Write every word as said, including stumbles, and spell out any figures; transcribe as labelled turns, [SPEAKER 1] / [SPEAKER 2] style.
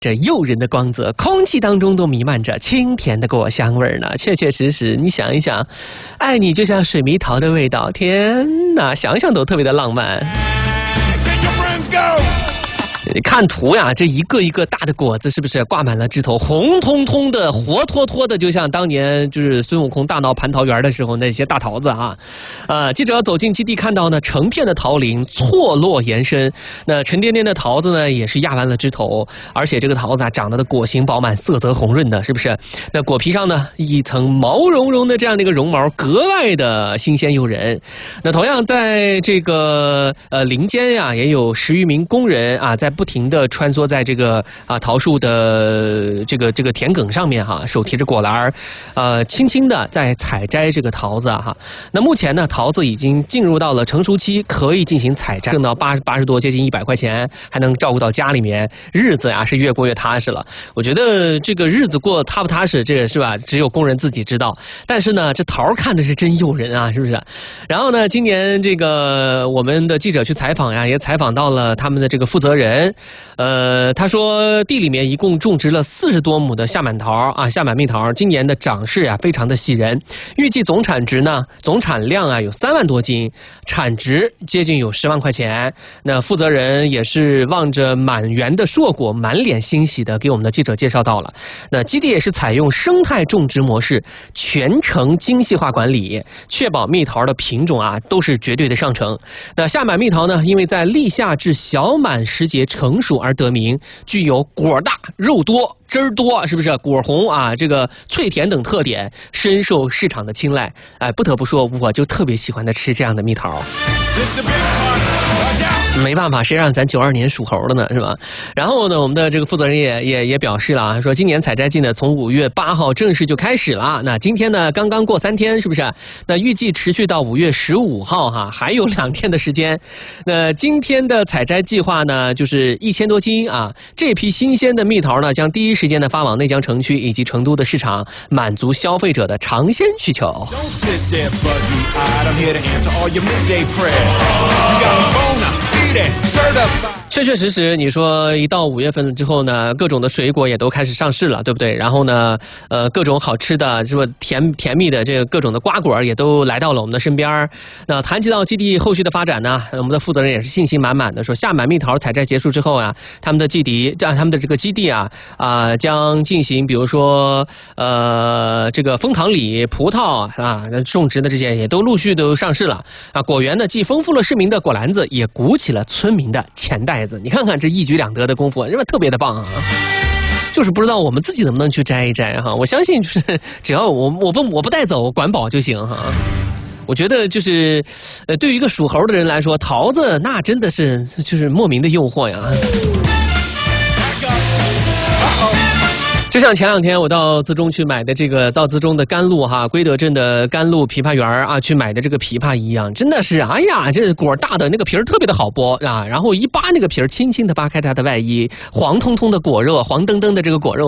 [SPEAKER 1] 这诱人的光泽，空气当中都弥漫着清甜的果香味呢。确确实实，你想一想，爱你就像水蜜桃的味道，天哪，想想都特别的浪漫。你看图呀，这一个一个大的果子是不是挂满了枝头，红彤彤的，活脱脱的，就像当年就是孙悟空大闹蟠桃园的时候那些大桃子啊。呃，记者走进基地看到呢，成片的桃林错落延伸，那沉甸甸的桃子呢也是压完了枝头，而且这个桃子啊长得的果形饱满，色泽红润的，是不是？那果皮上呢一层毛茸茸的这样的一个绒毛，格外的新鲜诱人。那同样在这个呃林间呀，也有十余名工人啊在不停地穿梭在这个啊桃树的这个这个田埂上面哈，手提着果篮，呃，轻轻地在采摘这个桃子哈。那目前呢，桃子已经进入到了成熟期，可以进行采摘，挣到八八十多，接近一百块钱，还能照顾到家里面，日子呀是越过越踏实了。我觉得这个日子过踏不踏实，这个是吧？只有工人自己知道。但是呢，这桃看着是真诱人啊，是不是？然后呢，今年这个我们的记者去采访呀，也采访到了他们的这个负责人。呃，他说地里面一共种植了四十多亩的夏满桃啊，夏满蜜桃，今年的长势啊非常的喜人，预计总产值呢，总产量啊有三万多斤，产值接近有十万块钱。那负责人也是望着满园的硕果，满脸欣喜的给我们的记者介绍到了。那基地也是采用生态种植模式，全程精细化管理，确保蜜桃的品种啊都是绝对的上乘。那夏满蜜桃呢，因为在立夏至小满时节成熟而得名，具有果大、肉多、汁儿多，是不是？果红啊，这个脆甜等特点，深受市场的青睐。哎，不得不说，我就特别喜欢的吃这样的蜜桃。没办法，谁让咱九二年属猴的呢，是吧？然后呢，我们的这个负责人也也也表示了啊，说今年采摘季呢，从五月八号正式就开始了。那今天呢，刚刚过三天，是不是？那预计持续到五月十五号哈，还有两天的时间。那今天的采摘计划呢，就是一千多斤啊。这批新鲜的蜜桃呢，将第一时间的发往内江城区以及成都的市场，满足消费者的尝鲜需求。确确实实，你说一到五月份之后呢，各种的水果也都开始上市了，对不对？然后呢，呃，各种好吃的，是不甜甜蜜的这个各种的瓜果也都来到了我们的身边。那谈及到基地后续的发展呢，我们的负责人也是信心满满的说，夏满蜜桃采摘结束之后啊，他们的基地，啊，他们的这个基地啊啊、呃、将进行，比如说呃这个枫糖李、葡萄啊种植的这些也都陆续都上市了啊。果园呢既丰富了市民的果篮子，也鼓起了村民的钱袋子。你看看这一举两得的功夫，是吧？特别的棒啊！就是不知道我们自己能不能去摘一摘哈。我相信就是只要我我不我不带走，管饱就行哈。我觉得就是，呃，对于一个属猴的人来说，桃子那真的是就是莫名的诱惑呀。就像前两天我到资中去买的这个到资中的甘露哈，归德镇的甘露枇杷园啊，去买的这个枇杷一样，真的是哎呀，这果大的那个皮儿特别的好剥啊，然后一扒那个皮儿，轻轻的扒开它的外衣，黄彤彤的果肉，黄澄澄的这个果肉。